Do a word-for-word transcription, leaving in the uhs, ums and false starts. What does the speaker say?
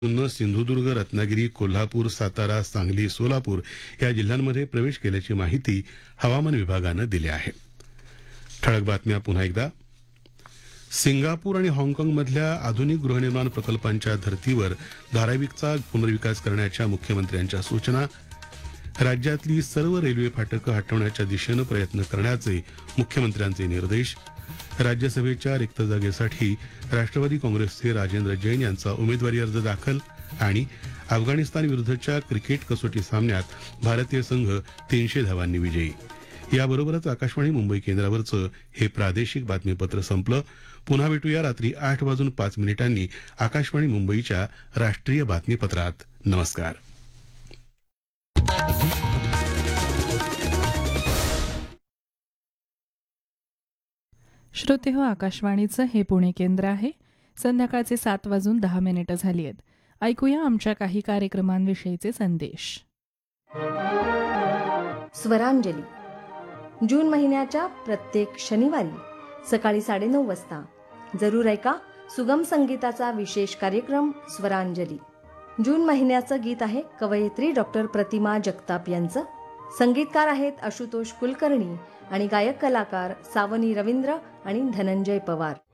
न सिंधुदुर्ग, रत्नागिरी, कोल्हापूर, सातारा, सांगली, सोलापूर या जिल्ह्यांमध्ये प्रवेश केल्याची माहिती हवामान विभागानं दिली आहे. ठळक बातम्या पुन्हा एकदा. सिंगापूर आणि हाँगकाँगमधल्या आधुनिक गृहनिर्माण प्रकल्पांच्या धर्तीवर धारावीचा पुनर्विकास करण्याच्या मुख्यमंत्र्यांच्या सूचना. राज्यातली सर्व रेल्वे फाटकं हटवण्याच्या दिशेनं प्रयत्न करण्याचे मुख्यमंत्र्यांचे निर्देश. राज्यसभेच्या रिक्त जागेसाठी राष्ट्रवादी काँग्रेसचे राजेंद्र जैन यांचा उमेदवारी अर्ज दाखल. आणि अफगाणिस्तान विरुद्धच्या क्रिकेट कसोटी सामन्यात भारतीय संघ तीनशे धावांनी विजयी. याबरोबरच आकाशवाणी मुंबई केंद्रावरचं हे प्रादेशिक बातमीपत्र संपलं. पुन्हा भेटूया रात्री आठ वाजून पाच मिनिटांनी आकाशवाणी मुंबईच्या राष्ट्रीय बातमीपत्रात. नमस्कार. श्रोते हो, आकाशवाणीचं हे पुणे केंद्र आहे. संध्याकाळचे सात वाजून दहा मिनिटं झाली आहेत. ऐकूया आमच्या काही कार्यक्रमांविषयीचे संदेश. स्वरांजली जून महिन्याच्या प्रत्येक शनिवारी सकाळी साडेनऊ वाजता जरूर ऐका सुगम संगीताचा विशेष कार्यक्रम स्वरांजली. जून महिन्याचं गीत आहे कवयित्री डॉक्टर प्रतिमा जगताप यांचं. संगीतकार आहेत आशुतोष कुलकर्णी आणि गायक कलाकार सावनी रवींद्र आणि धनंजय पवार.